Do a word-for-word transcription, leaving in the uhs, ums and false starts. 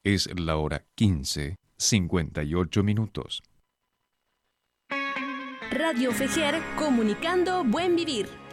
Es la hora quince, cincuenta y ocho minutos. Radio Fejer, comunicando buen vivir.